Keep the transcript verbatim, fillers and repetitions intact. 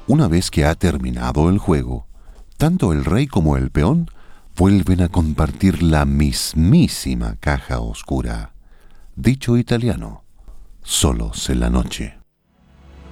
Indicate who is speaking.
Speaker 1: Una vez que ha terminado el juego, tanto el rey como el peón vuelven a compartir la mismísima caja oscura. Dicho italiano, solos en la noche.